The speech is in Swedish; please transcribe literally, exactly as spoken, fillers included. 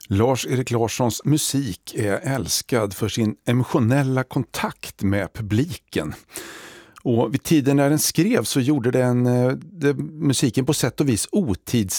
Lars-Erik Larssons musik är älskad för sin emotionella kontakt med publiken. Och vid tiden när den skrevs så gjorde den det, musiken på sätt och vis otidsenlig.